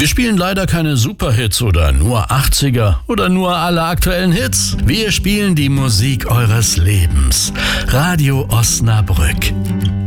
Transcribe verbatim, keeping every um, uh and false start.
Wir spielen leider keine Superhits oder nur achtziger oder nur alle aktuellen Hits. Wir spielen die Musik eures Lebens. Radio Osnabrück.